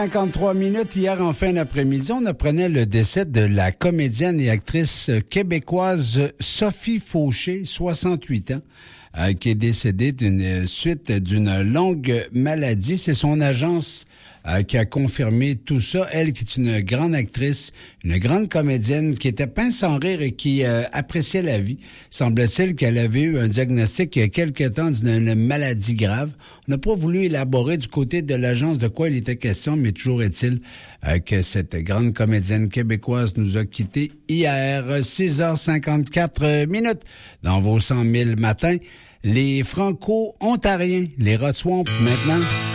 53 minutes hier en fin d'après-midi, on apprenait le décès de la comédienne et actrice québécoise Sophie Fauché, 68 ans, qui est décédée suite d'une longue maladie. C'est son agence qui a confirmé tout ça. Elle qui est une grande actrice, une grande comédienne qui était pince sans rire et qui appréciait la vie. Semble-t-il qu'elle avait eu un diagnostic il y a quelque temps d'une maladie grave. On n'a pas voulu élaborer du côté de l'agence de quoi il était question, mais toujours est-il que cette grande comédienne québécoise nous a quittés hier, 6h54 minutes, dans vos 100 000 matins. Les Franco-Ontariens, les Rod Swamp maintenant.